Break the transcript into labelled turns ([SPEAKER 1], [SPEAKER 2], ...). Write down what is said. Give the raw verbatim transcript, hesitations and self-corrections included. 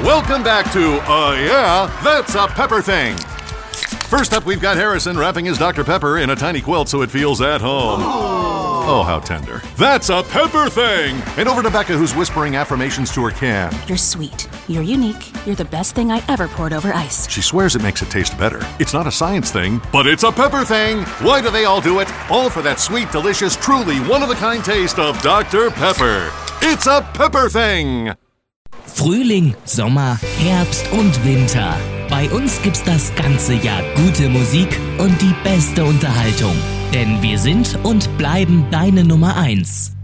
[SPEAKER 1] Welcome back to, uh, yeah, That's a Pepper Thing. First up, we've got Harrison wrapping his Doctor Pepper in a tiny quilt so it feels at home. Oh, how tender. That's a Pepper Thing! And over to Becca, who's whispering affirmations to her can.
[SPEAKER 2] You're sweet. You're unique. You're the best thing I ever poured over ice.
[SPEAKER 1] She swears it makes it taste better. It's not a science thing, but it's a Pepper Thing! Why do they all do it? All for that sweet, delicious, truly one-of-a-kind taste of Doctor Pepper. It's a Pepper Thing!
[SPEAKER 3] Frühling, Sommer, Herbst und Winter. Bei uns gibt's das ganze Jahr gute Musik und die beste Unterhaltung. Denn wir sind und bleiben deine Nummer eins.